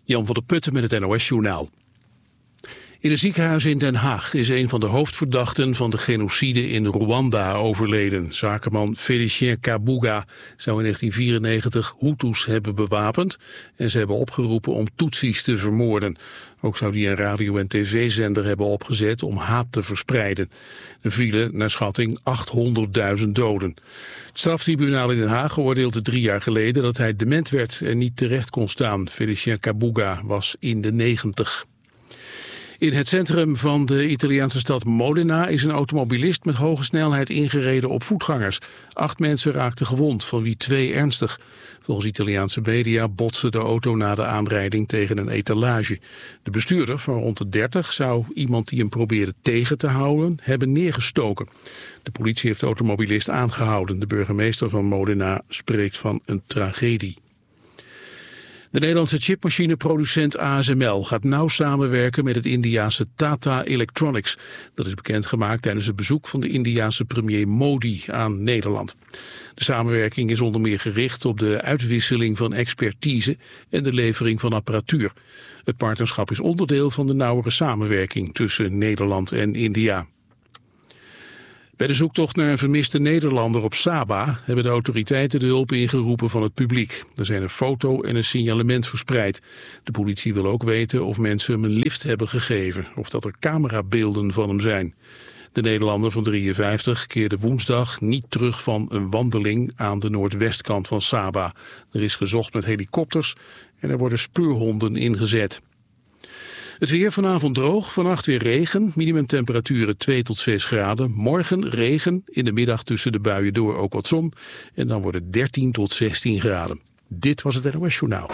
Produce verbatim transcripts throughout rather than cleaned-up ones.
Jan van der Putten met het N O S-journaal. In een ziekenhuis in Den Haag is een van de hoofdverdachten van de genocide in Rwanda overleden. Zakenman Félicien Kabuga zou in negentien vierennegentig Hutus hebben bewapend en ze hebben opgeroepen om Tutsis te vermoorden. Ook zou hij een radio- en tv-zender hebben opgezet om haat te verspreiden. Er vielen naar schatting achthonderdduizend doden. Het straftribunaal in Den Haag oordeelde drie jaar geleden dat hij dement werd en niet terecht kon staan. Félicien Kabuga was in de negentig. In het centrum van de Italiaanse stad Modena is een automobilist met hoge snelheid ingereden op voetgangers. Acht mensen raakten gewond, van wie twee ernstig. Volgens Italiaanse media botste de auto na de aanrijding tegen een etalage. De bestuurder van rond de dertig zou iemand die hem probeerde tegen te houden hebben neergestoken. De politie heeft de automobilist aangehouden. De burgemeester van Modena spreekt van een tragedie. De Nederlandse chipmachineproducent A S M L gaat nauw samenwerken met het Indiase Tata Electronics. Dat is bekendgemaakt tijdens het bezoek van de Indiase premier Modi aan Nederland. De samenwerking is onder meer gericht op de uitwisseling van expertise en de levering van apparatuur. Het partnerschap is onderdeel van de nauwere samenwerking tussen Nederland en India. Bij de zoektocht naar een vermiste Nederlander op Saba hebben de autoriteiten de hulp ingeroepen van het publiek. Er zijn een foto en een signalement verspreid. De politie wil ook weten of mensen hem een lift hebben gegeven of dat er camerabeelden van hem zijn. De Nederlander van drieënvijftig keerde woensdag niet terug van een wandeling aan de noordwestkant van Saba. Er is gezocht met helikopters en er worden speurhonden ingezet. Het weer vanavond droog, vannacht weer regen, minimumtemperaturen twee tot zes graden. Morgen regen, in de middag tussen de buien door ook wat zon. En dan wordt het dertien tot zestien graden. Dit was het N O S Journaal.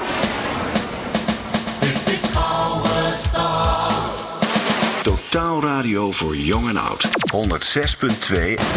Dit is Oude Stad. Totaal radio voor jong en oud. honderd zes punt twee